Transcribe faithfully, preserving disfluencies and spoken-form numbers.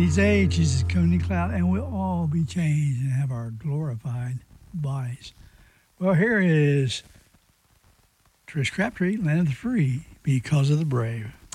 these days, Jesus is coming in cloud, and we'll all be changed and have our glorified bodies. Well, here is Trish Crabtree, Land of the Free, Because of the Brave.